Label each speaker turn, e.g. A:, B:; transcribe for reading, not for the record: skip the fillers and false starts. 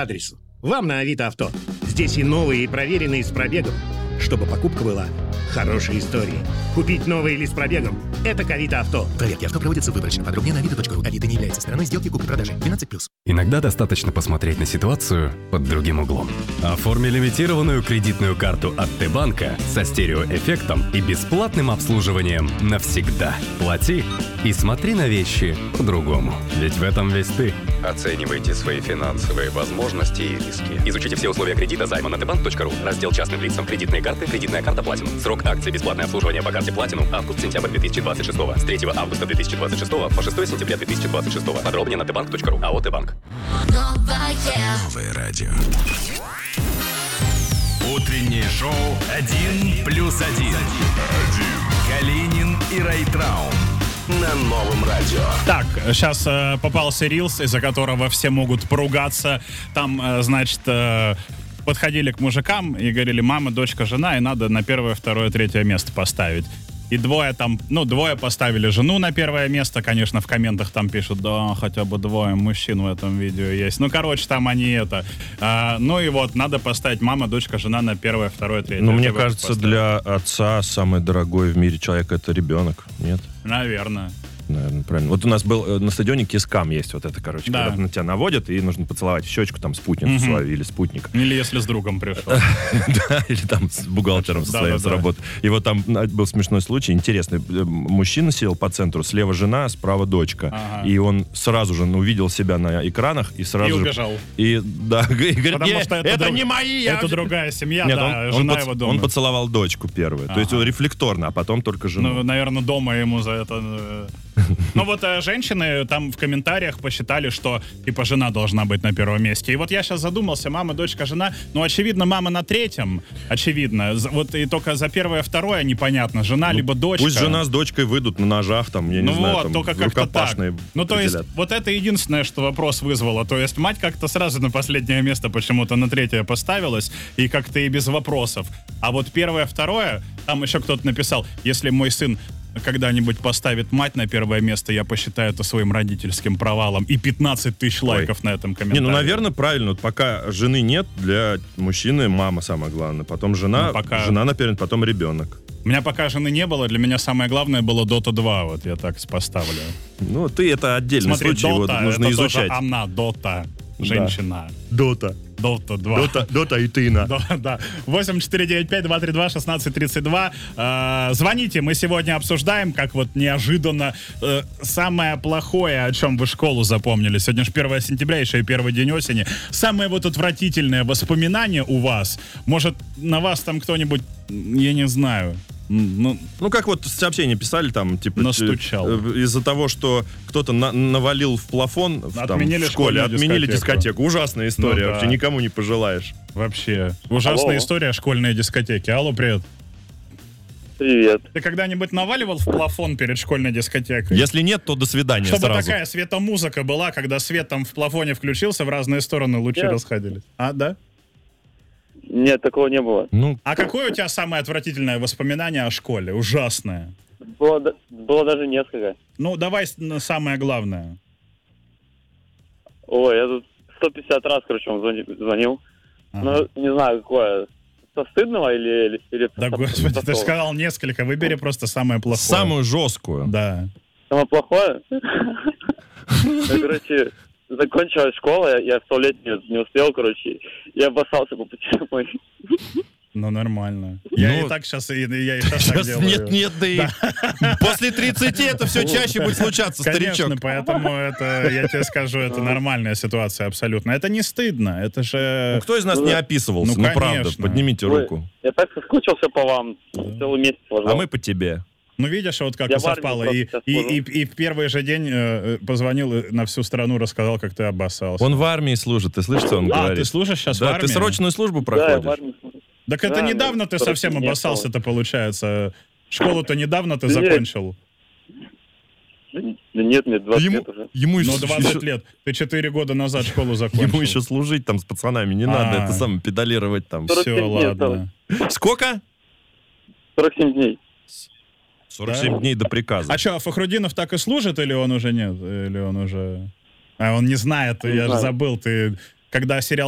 A: по адресу. Вам на Авито Авто. Здесь и новые, и проверенные с пробегом. Чтобы покупка была хорошей историей. Купить новый или с пробегом – это к Авито Авто.
B: Проверки авто проводятся выборочно. Подробнее на avito.ru. Авито не является стороной сделки купли-продажи. 12+.
C: Иногда достаточно посмотреть на ситуацию под другим углом. Оформи лимитированную кредитную карту от Т-банка со стереоэффектом и бесплатным обслуживанием навсегда. Плати и смотри на вещи по-другому. Ведь в этом весь ты.
D: Оценивайте свои финансовые возможности и риски.
C: Изучите все условия кредита займа на tbank.ru. Раздел частным лицам кредитные карты, кредитная карта Platinum. Срок акции бесплатное обслуживание по карте Platinum август-сентябрь 2026. С 3 августа 2026 по 6 сентября 2026. Подробнее на tbank.ru. АО Т-банк.
E: Новое радио. Утреннее шоу «1+1». Калинин и Райтраун на Новом радио.
F: Так, сейчас попался рилс, из-за которого все могут поругаться. Там, значит, подходили к мужикам и говорили: мама, дочка, жена, и надо на первое, второе, третье место поставить. И двое поставили жену на первое место, конечно, в комментах там пишут: да, хотя бы двое мужчин в этом видео есть. Ну, короче, там они ну и вот, надо поставить мама, дочка, жена на первое, второе, третье.
G: Ну, мне кажется, для отца самый дорогой в мире человек — это ребенок, нет?
F: Наверное,
G: правильно. Вот у нас был на стадионе кискам есть вот это, короче,
F: да.
G: Когда на тебя наводят, и нужно поцеловать в щечку, там, спутницу свою или спутника.
F: или если с другом пришел.
G: Да, или там с бухгалтером со своим работы. И вот там был смешной случай, интересный. Мужчина сидел по центру, слева жена, справа дочка. И он сразу же увидел себя на экранах и сразу же...
F: убежал.
G: И говорит:
F: Потому что
G: это не мои!
F: Это другая семья,
G: Нет,
F: да, жена его дома.
G: он поцеловал дочку первую. То есть рефлекторно, а потом только жену.
F: Ну, наверное, дома ему за это... Ну вот женщины там в комментариях посчитали, что типа жена должна быть на первом месте. И вот я сейчас задумался: мама, дочка, жена. Ну, очевидно, мама на третьем. Очевидно. Вот и только за первое, второе непонятно. Жена либо дочка.
G: Пусть жена с дочкой выйдут на ножах, там, я не знаю,
F: вот,
G: там,
F: только как-то так. Ну, то есть, вот это единственное, что вопрос вызвало. То есть мать как-то сразу на последнее место почему-то на третье поставилась, и как-то и без вопросов. А вот первое, второе, там еще кто-то написал: если мой сын когда-нибудь поставит мать на первое место, я посчитаю это своим родительским провалом. И 15 тысяч лайков на этом комментарии.
G: Не, ну, наверное, правильно. Вот пока жены нет, для мужчины мама самое главное. Потом жена, жена наперед, потом ребенок.
F: У меня пока жены не было, для меня самое главное было Dota 2. Вот я так поставлю.
G: Ну, ты это отдельный случай,
F: Dota,
G: его нужно
F: это
G: изучать.
F: Тоже она, Дота, женщина.
G: Дота.
F: Dota 2.
G: Дота и тына.
F: Да. 8495-232-1632. Звоните, мы сегодня обсуждаем, как вот неожиданно самое плохое, о чем вы школу запомнили. Сегодня же 1 сентября, еще и первый день осени. Самое вот отвратительное воспоминание у вас. Может, на вас там кто-нибудь, я не знаю...
G: Ну, как вот сообщение писали там, типа...
F: Настучал.
G: Из-за того, что кто-то навалил в плафон в школе, отменили дискотеку. Ужасная история, вообще никому не пожелаешь.
F: Вообще. Ужасная история школьной дискотеки. Алло, привет.
H: Привет.
F: Ты когда-нибудь наваливал в плафон перед школьной дискотекой?
G: Если нет, то до свидания
F: Чтобы
G: сразу.
F: такая светомузыка была, когда свет там в плафоне включился, в разные стороны лучи расходились. А, да?
H: Нет, такого не было.
F: А какое у тебя самое отвратительное воспоминание о школе? Ужасное.
H: Было даже несколько.
F: Ну, давай самое главное.
H: Ой, я тут 150 раз, короче, вам звонил. Ну, не знаю, какое. Со стыдного или
F: да, господи, ты сказал несколько. Выбери просто самое плохое.
G: Самую жесткую.
F: Да.
H: Самое плохое? Короче... Закончилась школа, я в туалет не успел, короче, я обоссался по пути домой.
F: Ну, нормально. Я и так сейчас, я и сейчас так делаю.
G: Нет, да и после 30 это все чаще будет случаться, старичок.
F: Конечно, поэтому это, я тебе скажу, это нормальная ситуация абсолютно. Это не стыдно, это же...
G: Кто из нас не описывался? Ну, правда, поднимите руку.
H: Я так соскучился по вам, целый месяц ждал.
G: А мы по тебе.
F: Ну, видишь, вот как совпало. И в первый же день позвонил и на всю страну рассказал, как ты обоссался.
G: Он в армии служит, ты слышишь, что он говорит?
F: А, ты служишь сейчас в армии?
G: Да, ты срочную службу проходишь.
H: Да, в армии служу.
F: Так это недавно ты совсем обоссался-то, получается. Школу-то недавно ты закончил.
H: Да нет, мне 20 лет уже.
G: Ему еще...
F: Ну, 20 лет. Ты 4 года назад школу закончил.
G: Ему еще служить там с пацанами не надо, это самое, педалировать там.
F: Все, ладно.
G: Сколько?
H: 47 дней.
G: 47 дней до приказа.
F: А что, Фахрудинов так и служит, или он уже нет? Или он уже... А он не знает, я же забыл, ты... Когда сериал